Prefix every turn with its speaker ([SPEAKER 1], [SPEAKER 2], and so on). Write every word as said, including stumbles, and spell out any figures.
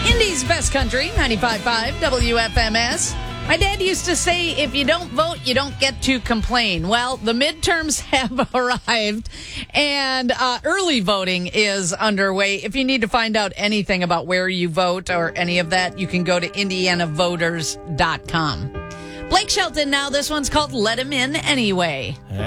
[SPEAKER 1] Indy's Best Country, ninety-five point five W F M S. My dad used to say, if you don't vote, you don't get to complain. Well, the midterms have arrived, and uh, early voting is underway. If you need to find out anything about where you vote or any of that, you can go to indiana voters dot com. Blake Shelton now. This one's called Let Him In Anyway.